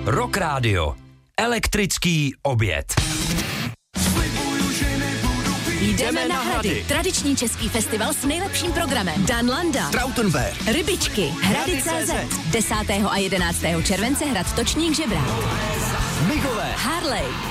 Rock Radio. Elektrický oběd. Jdeme na Hrady. Tradiční český festival s nejlepším programem. Dan Landa, Trautenberg, Rybičky, Hrady.cz. 10. a 11. července hrad Točník Žebrák. Migové, Harley,